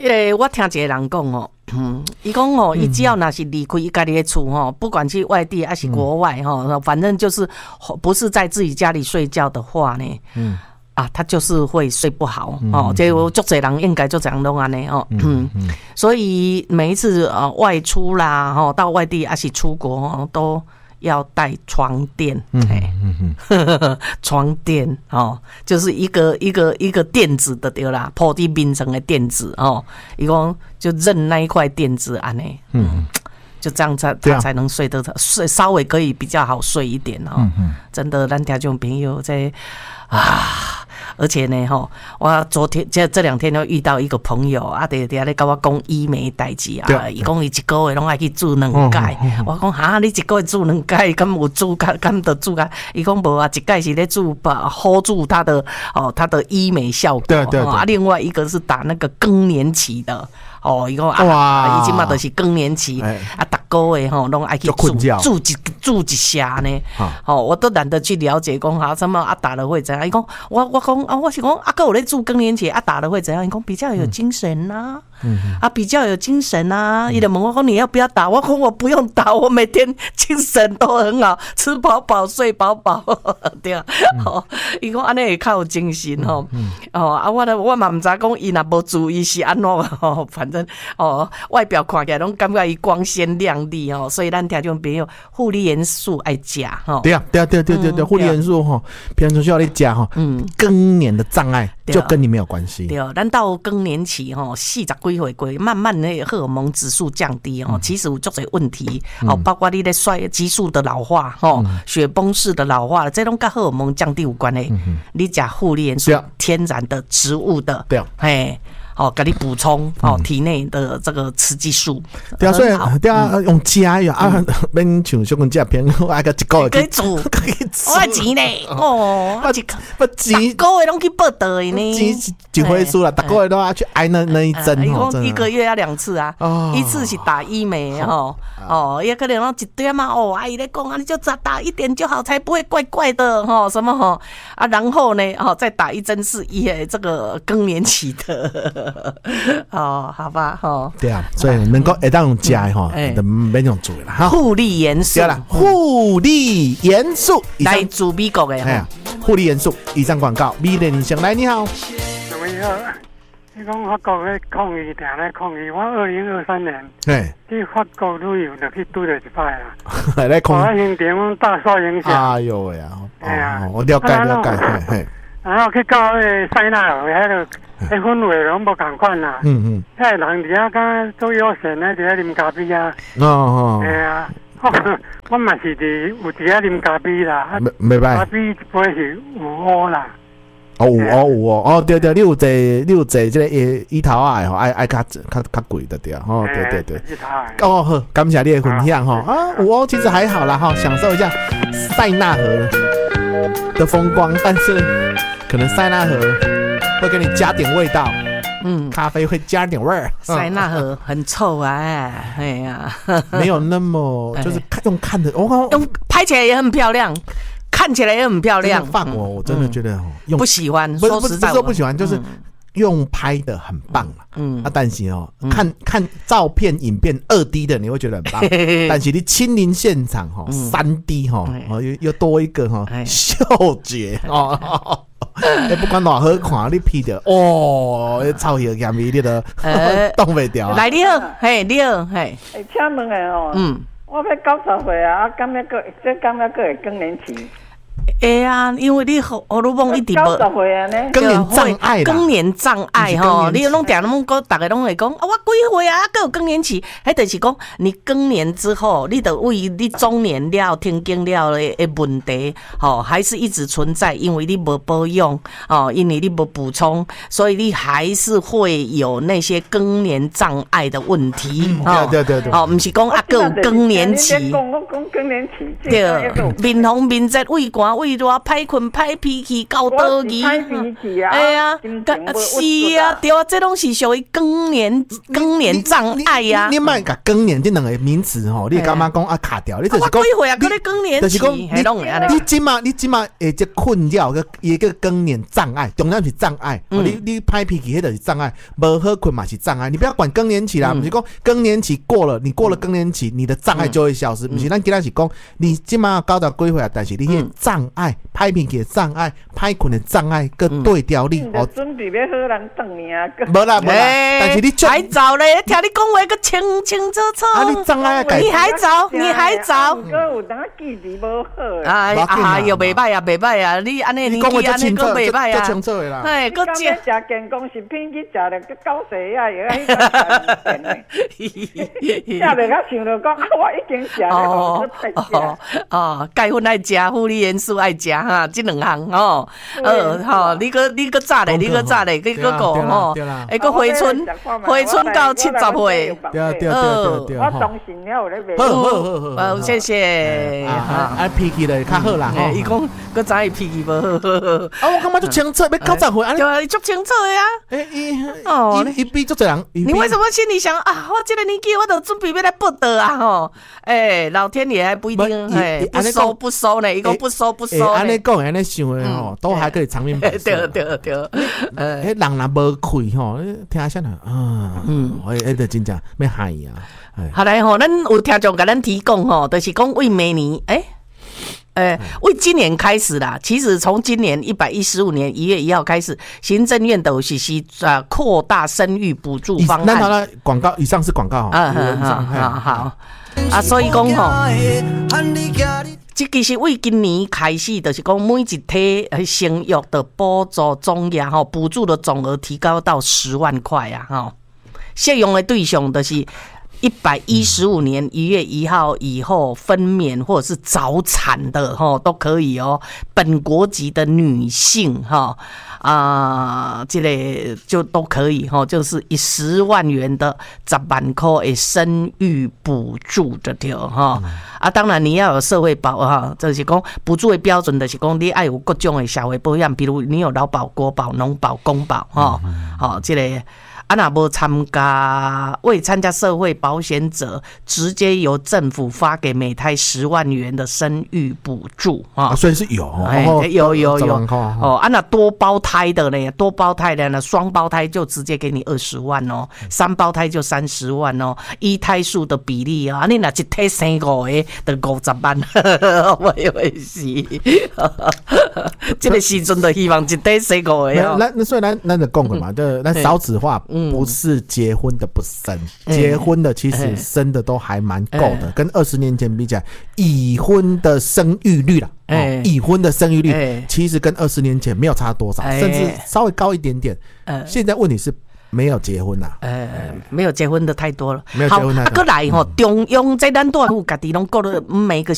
我听一个人讲哦，伊讲哦，伊只要若是离开伊家己的厝吼，不管去外地还是国外吼，反正就是不是在自己家里睡觉的话呢，他就是会睡不好哦。这有足侪人应该就这样弄安尼哦，所以每一次外出啦，吼到外地还是出国都要带床垫，床垫哦，就是一个垫子的对啦，铺在面上的垫子哦，伊讲就认那一块垫子安尼，就这样他才能睡得睡稍微可以比较好睡一点哦。真的，咱听众朋友在而且呢，我昨天这2天又遇到一个朋友啊，在咧跟我讲医美代志啊，伊讲伊一个月拢爱去煮2届，我讲哈，你一个月煮2届，敢有煮敢得煮啊？伊讲无啊，一届是咧煮hold住他的医美效果，对，另外一个是打那个更年期的。伊讲已经嘛就是更年期，逐个月拢爱去住一下呢。我都懒得去了解讲什么打了会怎样。伊讲我讲我是讲还有咧住更年期打了会怎样？伊讲比较有精神啊，比较有精神啊。伊就问我讲你要不要打？我讲我不用打，我每天精神都很好，吃饱饱睡饱饱，对啊。伊讲安尼会较有精神我嘛唔知讲伊若无注意是安怎反正外表看起来拢感觉伊光鲜亮丽所以咱听众朋友护理元素爱食对，护理元素平常需要你食更年的障碍就跟你没有关系。 对，咱到更年期40几岁过，慢慢的荷尔蒙指数降低其实有足侪问题包括你的激素的老化血崩式的老化，这拢跟荷尔蒙降低有关系。你食护理元素天然的植物的，对，给你补充体内的这个雌激素。 对啊，所以对啊，用加呀免像小公食片，爱个一个可以煮，我爱钱嘞不钱，个月拢去报道的呢， 几回数了，大个月都要去挨那一针一个月要2次啊，一次是打医美也可能一点嘛阿姨在讲你就打1点就好，才不会怪怪的什么然后呢再打1针是这个更年期的。好吧对啊，所以能够会当用吃的就免用煮啦。 护理元素， 护理元素来自美国的护理元素。以上广告，美人上来你好。 你好，你讲法国咧抗议，定咧抗议。我2023年去法国旅游，就去拄着一摆啦。 来抗议， 我行程大受影响。 哎呦喂啊！我了解。 然后去到塞纳河，迄氛围拢无同款啦。迄人伫遐敢做悠闲咧，伫遐啉咖啡啊。我嘛是有伫遐啉咖啡啦。 袂歹。 咖啡一杯是5欧啦。 有对，你有坐这个椅头爱爱较贵的对对。好，感谢你的分享5欧其实还好啦享受一下塞纳河的风光，但是可能塞纳河会给你加点味道，咖啡会加点味儿。 塞纳河很臭哎呀， 没有那么就是用看的， 用拍起来也很漂亮，看起来也很漂亮。 放我真的觉得不喜欢， 说实在不喜欢，就是用拍的很棒了，但是看照片影片2D 的你会觉得很棒，但是你亲临现场3D 又多一个嗅觉不管偌好看，你拍着臭香咸味，你都挡袂掉。 来你好，你好， 请问我要90岁啊，敢要会更年期？ 因为你荷尔蒙一直无更年障碍， 更年障碍你拢定拢讲，大家拢会讲我几岁啊，还有更年期，迄就是讲你更年之后，你的为你中年了、停经了的问题还是一直存在，因为你无保养因为你无补充，所以你还是会有那些更年障碍的问题。 对， 不是讲还有更年期， 我讲更年期， 对，面红面热、畏寒畏水热、歹困、歹脾气、高多疑。 歹脾气啊！ 哎呀，是啊，对啊，这拢是属于更年障碍呀。 你莫甲更年这两个名词吼，你感觉讲啊卡掉，你就是讲。 我几岁啊？搁咧更年期， 你即马诶，这困扰个一个更年障碍，重点是障碍。你歹脾气，迄就是障碍，无好困嘛是障碍。你不要管更年期啦，不是讲更年期过了，你过了更年期，你的障碍就会消失。不是，咱今仔是讲，你即马搞到几岁啊？但是你迄障碍，歹脾气的障碍，歹困的障碍，个对调你。 我准备要好人等你啊！ 无啦，但是你还早咧，听你讲话个清清楚楚。 啊，你障碍改， 你还早。 有当记忆无好。 啊，又袂歹啊，袂歹啊！你安尼年纪安尼个袂歹啊， 清楚的啦。 哎，个食健康食品去食了个高血压，又迄个。食了较想着讲，我已经食了。 钙粉爱食，负离元素爱食哈，这两项吼。你个早咧，你个讲吼，哎个回春到70岁。 对。 我当时了咧袂。 好，谢谢。 脾气就较好啦。 伊讲个早伊脾气无好。 我感觉就清楚，要90岁， 对啊，伊足清楚的呀。伊比足侪人。 你为什么心里想啊？我这个年纪，我都准备要来报道啊！吼，老天爷还不一定，不收呢，一个不收。 安尼讲，安尼想的吼，都还可以长命百岁。 对。 人若无气吼，听下来就真正要害啊！ 好来吼，咱有听众给咱提供吼，就是讲为明年为今年开始啦。其实从今年115年1月1号开始，行政院都实施扩大生育补助方案。 那广告以上是广告好所以讲吼，这其实为今年开始，就是讲每一体生育的补助总额吼，补助的总额提高到10万块啊！吼，适用的对象就是115年1月1号以后分娩或者是早产的都可以哦。本国籍的女性这个就都可以就是以10万元的10万块的生育补助的当然你要有社会保就是讲补助的标准就是讲你要有各种的社会保险，比如你有劳保、国保、农保、公保这个。未参加社会保险者，直接由政府发给每胎10万元的生育补助所以是有那多胞胎的呢，双胞胎就直接给你20万哦，3胞胎就30万哦，一胎数的比例啊，你若一胎生5个，就50万，我以为是，这个时阵就希望一胎生5个。 那所以咱就讲过嘛，咱少子化。不是结婚的不生，结婚的其实生的都还蛮够的，跟20年前比起来，已婚的生育率啦，已婚的生育率其实跟20年前没有差多少，甚至稍微高一点点。现在问题是没有结婚啦， 没有结婚的太多了， 没有结婚太多。 好，再来中央在咱大陆家己拢过了每个